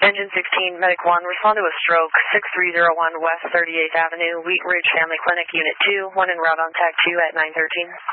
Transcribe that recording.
Engine 16, Medic 1, respond to a stroke, 6301 West 38th Avenue, Wheat Ridge Family Clinic, Unit 2, 1 en route on TAC 2 at 913.